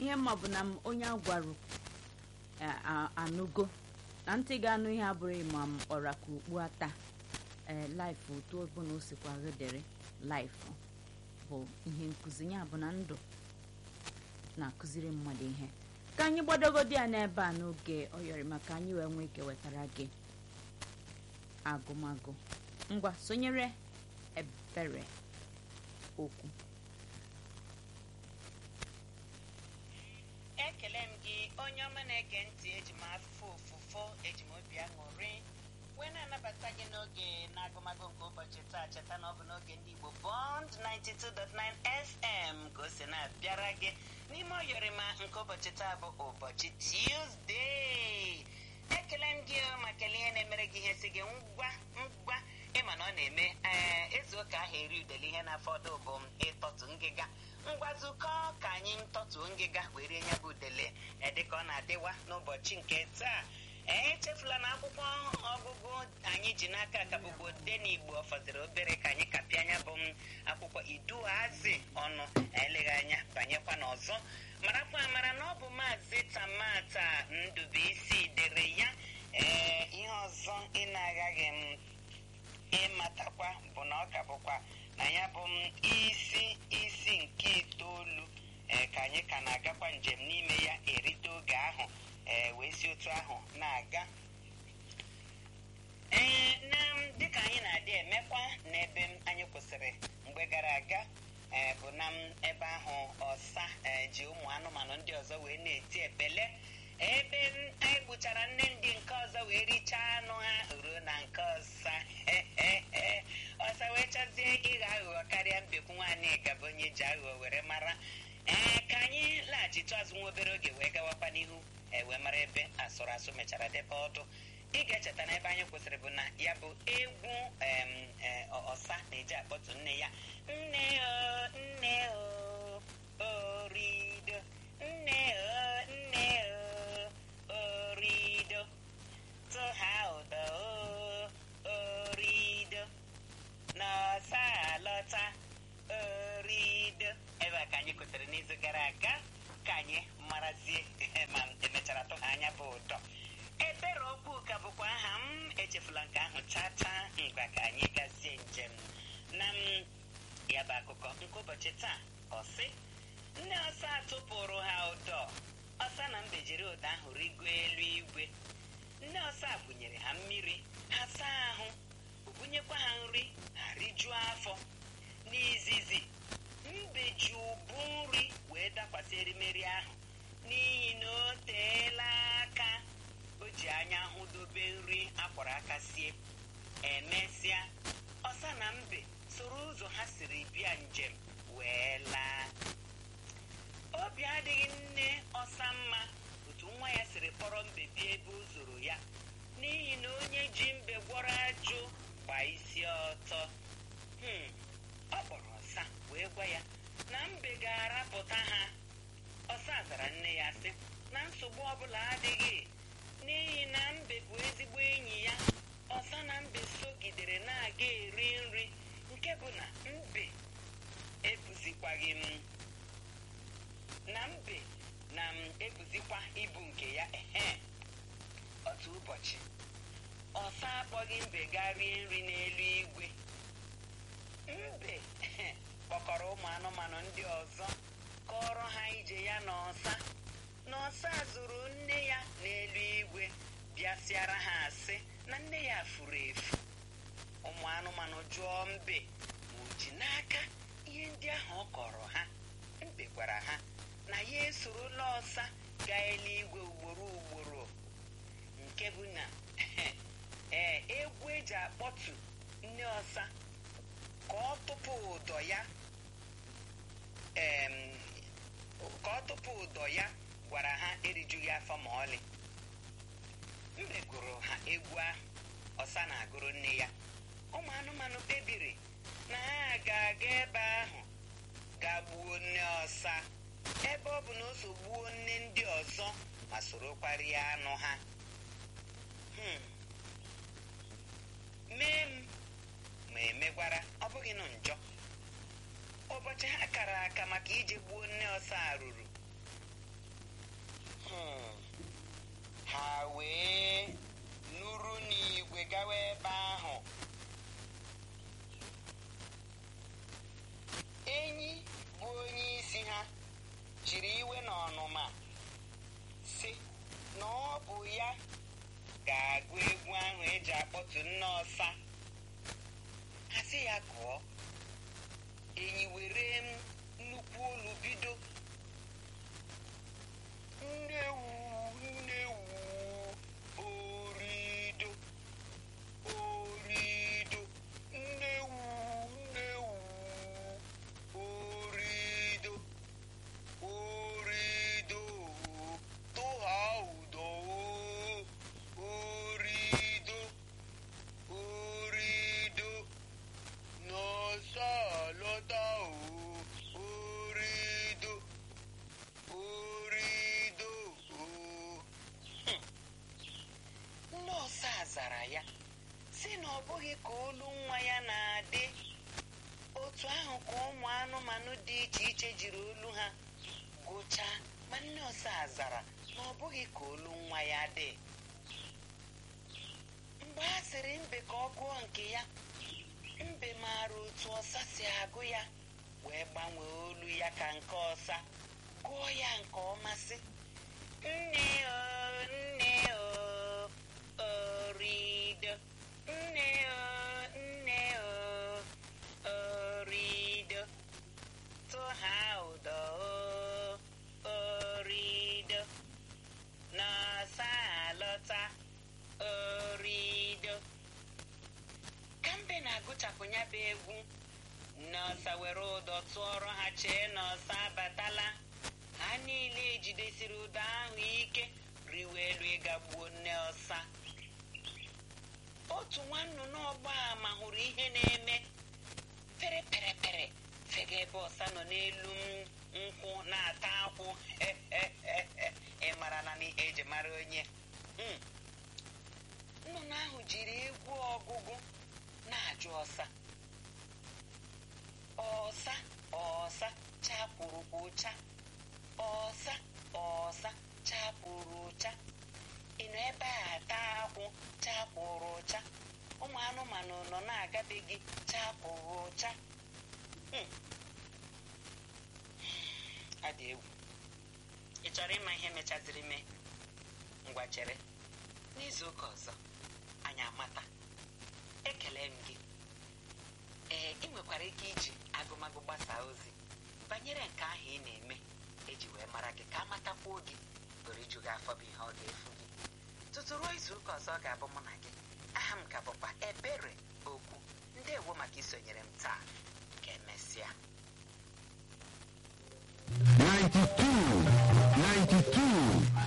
ihe mma bụ na onye agwarụ anụgo na ntị ga-anụ ihe abụrụ ịma m ọra ka ukpu ata life otu ọbụla o sikwa dere life bụ ihe nkụzi ya bụ na ndụ na-akụziri mmadụ ihe ka anyị gbadogodi ya n'ebe a n'oge oyọrị maka anyị wee nwee ike wetara gị agụmagụ ngwa sonyere ebere okwu. Ekele m gị onye ọma na-ege ntị. Eji m afọ ofufo, eji m obi aṅụrị wee na-anabata gị n'oge na-agụmagụ nke ụbọchị taa. Cheta na ọ bụ n'oge ndị Igbo Bond 92.9 FM ka o si na-abịara gị n'ime oyọrịma nke ụbọchị taa bụ ụbọchị Tuesday. Ekele m gị maka ihe na-emere gị ihe si gị ngwa ịma na ọ na-eme ezu ụka ahụ eri udele ihe na-afọdụ bụ ịtọtụ ngịga. Ngwazukọ ka anyị ntọtụ ngịga were rie ya bụ udele dịka ọ na-adịwa n'ụbọchị nke taa. Echefula na akwụkwọ ọgụgụ anyị ji n'aka ka bụkwa ode n'Igbo fọdụrụ obere ka anyị kapịa anya bụ akwụkwọ Iduhazi ọnụ. Eleghị anya banyekwa n'ọzọ marakwa amara na ọ bụ Maazị Tamata Ndubuisi dere ya. Ihe ọzọ ị na-agaghị m ịmatakwa bụ na ọ ka bụkwa na ya bụ isi nke 9 ka anyị ka na-agakwa njem n'ime ya erite oge ahụ wee si otu ahụ na-aga. Na dịka anyị na-adị emekwa n'ebe anyị kwụsịrị mgbe gara aga bụ na ebe ahụ ọsa ji ụmụ anụmanụ ndị ọzọ wee na-eti ekpele. Ebe anyị gbuchara nne ndị nke ọzọ wee richaa anụ ha ruo na nke ọsa ọsa wee chọzie ịghọ aghụghọ karịa mbekwu nwaanyị gaba onye ji aghụghọ were mara. Ka anyị laghachite azụ nwa obere oge wee gawakwa n'ihu wee mara ebe asụrụ asụ mechara debe ọdụ. Ị ga-echeta na ebe anyị kwụsịrị bụ na ya bụ egwu ọsa na-eji akpọtụ nne ya. Nne o nne o orido, nne o nne o orido, tụha ụdọ o orido, n'ọsa alọta orido. Ebe a ka anyị kwụsịrị n'izu gara aga ka anyị marazie ma emechara tụha anya bụ ụdọ. Ebere okwu ka bụkwa aha m. Echefula nke ahụ chata. Ngwa ka anyị gazie njem na ya bụ akụkọ nke ụbọchị taa. Ọsị nne ọsa tụpụrụ ha ụdọ. Ọsa na mbe jiri ụdọ ahụ rigo elu igwe. Nne ọsa bunyere ha mmiri ha saa ahụ, o bunyekwa ha nri ha rijuo afọ. N'izizi mbe ji ụbụ nri wee dakwasị erimeri ahụ n'ihi na o teela aka o ji anya hụ dobe nri akwọrọ aka sie. Emesịa ọsa na mbe soro ụzọ ha siri bịa njem wee laa. Obi adịghị nne ọsa mma otu nwa ya siri kpọrọ mbe bịa ebe o zoro ya, n'ihi na onye ji mbe gwọrọ ajụ gba isi ọtọ. Ọ kpọrọ ọsa wee gwa ya na mbe ga-arapụta ha. Ọsa zara nne ya sị na nsogbu ọbụla adịghị, n'ihi na mbe bụ ezigbo enyi ya. Ọsa na mbe sogidere na-aga eri nri, nke bụ na mbe ebuzikwaghị ebuzikwa ibu nke ya. Otu ụbọchị ọsa akpọghị mbe gaa rie nri n'elu igwe. Mbe kpọkọrọ ụmụ anụmanụ ndị ọzọ kọrọ ha ije ya n'ọsa. N'ọsa zụrụ nne ya n'elu igwe bịasịara ha asị na nne ya furu efu. Ụmụ anụmanụ jụọ mbe ma o ji n'aka ihe ndị ahụ ọ kọrọ ha. Mbe gwara ha na ya esorola ọsa gaa eluigwe ugboro nke bụ na egwu eji akpọtụ nne ọsa ka ọ tụpụ ụdọ ya gwara ha erijughị afọ ma ọlị. Mbe gụrụ ha egwu ahụ ọsa na-agụrụ nne ya. Ụmụ anụmanụ kpebiri na ha ga-aga ebe ahụ ga gbuo nne ọsa, ebe ọ bụ na o so gbuo nne ndị ọzọ ma sorokwa rie anụ ha. Mee m ma emegwara, ọ bụghị nụ njọ. Ụbọchị ha kara aka maka ije gbuo nne ọsa ruru. ha wee nuru n'igwe gawa ebe ahụ. Enyi bụ onye isi ha jiri iwe na ọnụma sị na ọ bụ ya ga-agụ egwu ahụ eji akpọtu nne ọsa. Ha sị ya gụọ. Enyi were nnukwu olu bido: nnewu nnewu orido orido, nnewu nnewu orido orido, tụha ụdọ orido orido, n'ọsa lọta orido orido. Nọọsụ a zara ya sị na ọ bụghị ka olu nwa ya na-adị. Otu ahụ ka ụmụ anụmanụ dị iche iche jiri olu ha gụchaa, ma nọọsụ a zara na ọ bụghị ka olu nwa ya dị. Mgbe a sịrị mbe ka ọ gụọ nke ya, mbe maara otu ọsa si agụ ya, wee gbanwee olu ya ka nke ọsa, gụọ ya nke ọma sị: nne o nne o orido, nne o nne o orido, tụha ụdọ orido, n'ọsa alọta orido. Ka mbe na-agụchapụ ya bụ egwu, nọọsa were ụdọ tụọrọ ha chee n'ọsa abatala. Ha niile ejidesiri ụdọ ahụ ike, riwe elu ịga gbuo nne ọsa. Otu nwannụnụ ọgba ama hụrụ ihe na-eme, fere pere pere fega ebe ọsa nọ n'elu nkwụ na-ata akwụ. Ị mara na n'ihe eji mara onye. Nnụnụ ahụ jiri egwu ọgụgụ na-ajụ ọsa: ọsa ọsa chapụrụ ụcha, ọsa ọsa chapụrụ ụcha, ị nọ ebe a taa akwụ chapụrụ ụcha, ụmụ anụmanụ nọ na-agabeghị chapụrụ ụcha. Adị egwu. Ị chọrọ ịma ihe mechaziri mee? Ngwa chere, n'izu ụka ọzọ anyị amata. Ekele m gị. Ị nwekwara ike iji agụmagụ gbasaa ozi banyere nke ahụ ị na-eme, eji wee mara gị ka amatakwuo gị. Bụrụ iju gị afọ bụ ihe ọ ga-efu gị. Tutu ruo izu ụka ọzọ ọ ga-abụ mụ na gị. Aha m ka bụkwa Ebere